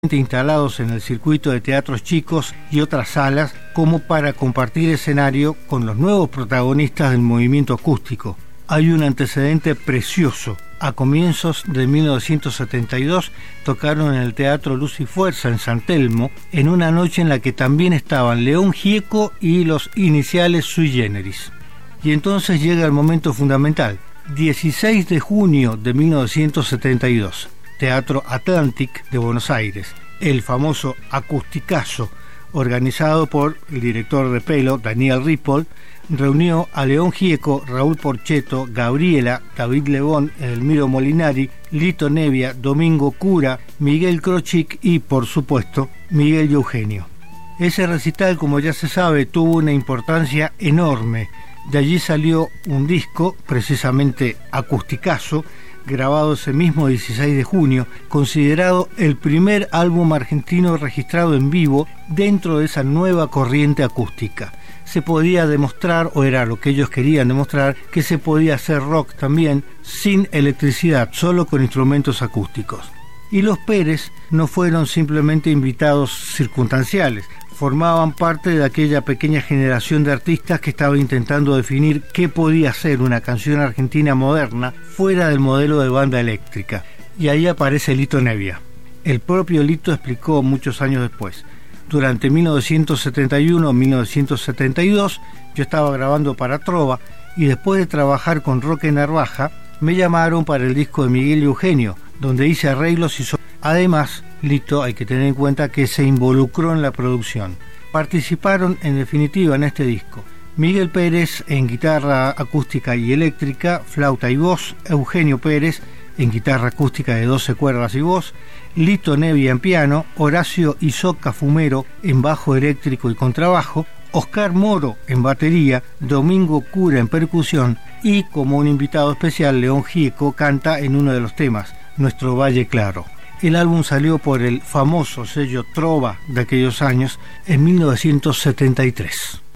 instalados en el circuito de teatros chicos y otras salas como para compartir escenario con los nuevos protagonistas del movimiento acústico. Hay un antecedente precioso. A comienzos de 1972 tocaron en el Teatro Luz y Fuerza en San Telmo, en una noche en la que también estaban León Gieco y los Iniciales Sui Generis. Y entonces llega el momento fundamental. 16 de junio de 1972, Teatro Atlantic de Buenos Aires, el famoso Acusticazo, organizado por el director de Pelo, Daniel Ripoll, reunió a León Gieco, Raúl Porchetto, Gabriela, David Lebón, Elmiro Molinari, Lito Nevia, Domingo Cura, Miguel Krochik y, por supuesto, Miguel y Eugenio. Ese recital, como ya se sabe, tuvo una importancia enorme. De allí salió un disco, precisamente Acusticazo, grabado ese mismo 16 de junio, considerado el primer álbum argentino registrado en vivo dentro de esa nueva corriente acústica. Se podía demostrar, o era lo que ellos querían demostrar, que se podía hacer rock también sin electricidad, solo con instrumentos acústicos. Y los Pérez no fueron simplemente invitados circunstanciales, formaban parte de aquella pequeña generación de artistas que estaba intentando definir qué podía ser una canción argentina moderna fuera del modelo de banda eléctrica. Y ahí aparece Lito Nevia. El propio Lito explicó muchos años después: durante 1971-1972 yo estaba grabando para Trova y después de trabajar con Roque Narvaja me llamaron para el disco de Miguel y Eugenio, donde hice arreglos y además, Lito, hay que tener en cuenta que se involucró en la producción. Participaron en definitiva en este disco Miguel Pérez en guitarra acústica y eléctrica, flauta y voz, Eugenio Pérez en guitarra acústica de 12 cuerdas y voz, Lito Nevia en piano, Horacio Isoca Fumero en bajo eléctrico y contrabajo, Oscar Moro en batería, Domingo Cura en percusión y, como un invitado especial, León Gieco canta en uno de los temas, Nuestro Valle Claro. El álbum salió por el famoso sello Trova de aquellos años en 1973.